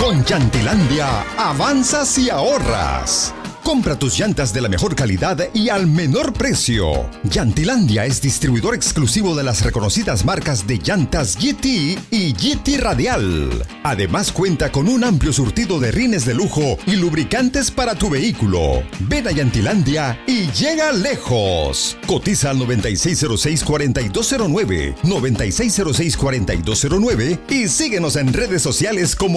Con Llantilandia, avanzas y ahorras. Compra tus llantas de la mejor calidad y al menor precio. Llantilandia es distribuidor exclusivo de las reconocidas marcas de llantas GT y GT Radial. Además cuenta con un amplio surtido de rines de lujo y lubricantes para tu vehículo. Ven a Llantilandia y llega lejos. Cotiza al 9606-4209, 9606-4209 y síguenos en redes sociales como